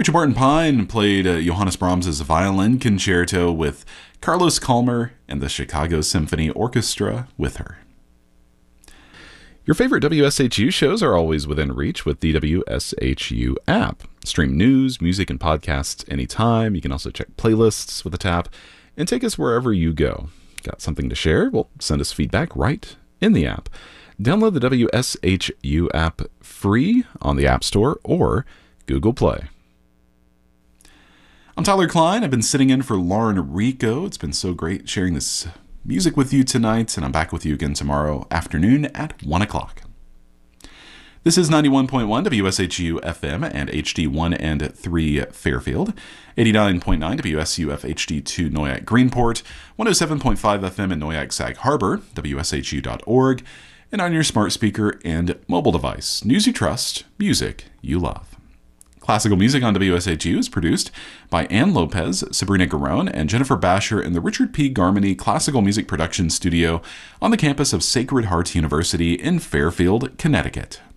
Richard Martin Pine played Johannes Brahms' violin concerto with Carlos Kalmer and the Chicago Symphony Orchestra with her. Your favorite WSHU shows are always within reach with the WSHU app. Stream news, music, and podcasts anytime. You can also check playlists with the tap and take us wherever you go. Got something to share? Well, send us feedback right in the app. Download the WSHU app free on the App Store or Google Play. I'm Tyler Klein. I've been sitting in for Lauren Rico. It's been so great sharing this music with you tonight, and I'm back with you again tomorrow afternoon at 1 o'clock. This is 91.1 WSHU FM and HD1 and 3 Fairfield, 89.9 WSUF HD2 Noyac Greenport, 107.5 FM in Noyac Sag Harbor, WSHU.org, and on your smart speaker and mobile device. News you trust, music you love. Classical music on WSHU is produced by Ann Lopez, Sabrina Garone, and Jennifer Basher in the Richard P. Garmany Classical Music Production Studio on the campus of Sacred Heart University in Fairfield, Connecticut.